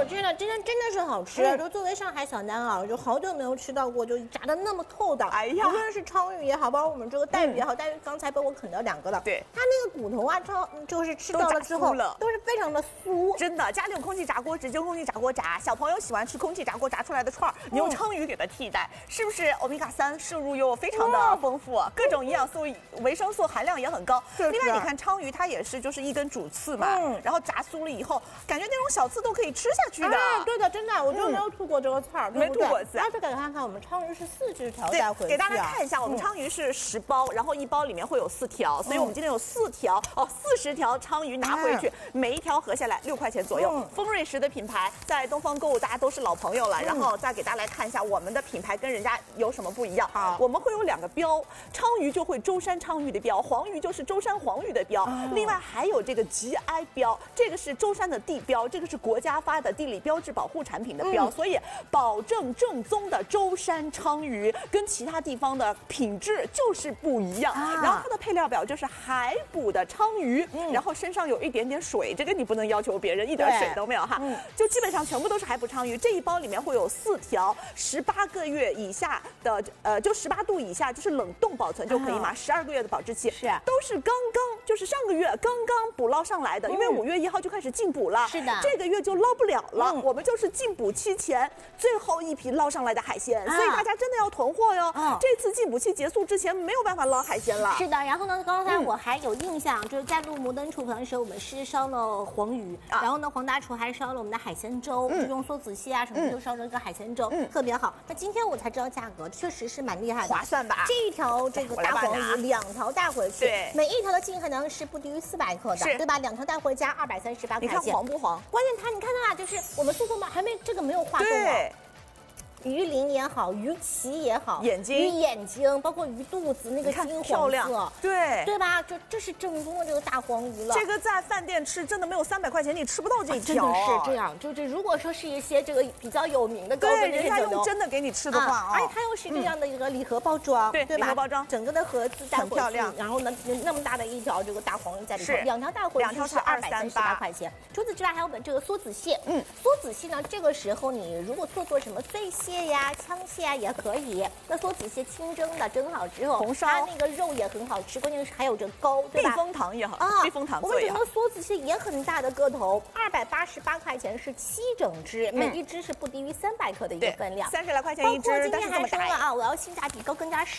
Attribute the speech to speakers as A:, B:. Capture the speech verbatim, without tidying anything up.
A: 我天呐，今天真的是好吃！
B: 嗯
A: 就作为上海小男儿，就好久没有吃到过，就炸的那么透的。
B: 哎呀
A: 无论是鲳鱼也好，包括我们这个带鱼也好，带鱼刚才被我啃掉两个了。
B: 对，
A: 它那个骨头啊，超就是吃到了之后，都是非常的酥。
B: 真的，家里有空气炸锅，直接用空气炸锅炸。小朋友喜欢吃空气炸锅炸出来的串儿，你用鲳鱼给它替代，是不是欧米伽三摄入又非常的丰富，各种营养素、维生素含量也很高。另外，你看鲳鱼它也是就是一根主刺嘛，然后炸酥了以后，感觉那种小刺都可以吃下去的。
A: 对的，真的，我就没有吐过这个刺儿，
B: 没吐过刺。
A: 大家再看看，我们鲳鱼是四十条带回去。
B: 给大家看一下，我们鲳鱼是十包，然后一包里面会有四条，所以我们今天有四条哦，四十条鲳鱼拿回去，每一条合下来六块钱左右。丰瑞食的品牌在东方购物大家都是老朋友了，然后再给大家来看一下我们的品牌跟人家有什么不一样。好，我们会有两个标，鲳鱼就会舟山鲳鱼的标，黄鱼就是舟山黄鱼的标，另外还有这个 G I 标，这个是舟山的地标，这个是国家发的地理标志保护产品的标，所以保证正宗的舟山鲳鱼跟其他地方的品质就是不一样。然后它的配料表就是海捕的鲳鱼，然后身上有一点点水，这个你不能要求别人一点水都没有哈，就基本上全部都是海捕鲳鱼。这一包里面会有四条，十八个月以下的，呃，就十八度以下就是冷冻保存就可以嘛，十二个月的保质期，
A: 是
B: 都是刚刚就是上个月刚刚捕捞上来的，因为五月一号就开始进捕了，
A: 是的，
B: 这个月就捞不了了，我们就是进捕期前最后一批捞上来的海鲜，所以大家真的要囤货哟。这次进捕期结束之前没有办法捞海鲜了。
A: 是的，然后呢，刚才我还有印象，就是在录摩登厨房的时候，我们是烧了黄鱼，然后呢，黄大厨还烧了我们的海鲜粥，就用梭子蟹啊什么就烧了一个海鲜粥，特别好。那今天我才知道价格，确实是蛮厉害的，
B: 划算吧？
A: 这一条这个大黄鱼两条带回去，
B: 对，
A: 每一条的净含量是不低于四百克的，对吧？两条带回家二百三十八块钱。
B: 你看黄不黄？
A: 关键它你看到啊，就是我们速冻包还没这个没有化冻哦。鱼鳞也好，鱼鳍也好，
B: 眼睛、
A: 鱼眼睛，包括鱼肚子那个金黄色，
B: 对
A: 对吧？就这是正宗的这个大黄鱼了。
B: 这个在饭店吃真的没有三百块钱你吃不到这一条，
A: 真的是这样。就这如果说是一些这个比较有名的高端
B: 人家用真的给你吃的话，
A: 而且它又是这样的一个礼盒包装，对
B: 对吧？礼盒包装，
A: 整个的盒子带回去，
B: 很漂亮。
A: 然后呢，那么大的一条这个大黄鱼在里头，两条带回去，
B: 两条
A: 是二百三十八块钱。除此之外，还有我们这个梭子蟹，嗯，梭子蟹呢，这个时候你如果做做什么醉蟹呀、枪蟹。蟹啊也可以，那梭子蟹清蒸的蒸好之后，
B: 红烧，
A: 它那个肉也很好吃，关键是还有这膏，对吧？
B: 避风塘也好啊，避风塘
A: 我们整个梭子蟹也很大的个头，二百八十八块钱是七整只，每一只是不低于三百克的一个分量，
B: 三十来块钱一只，
A: 但是今天还说了啊，我要性价比高，更加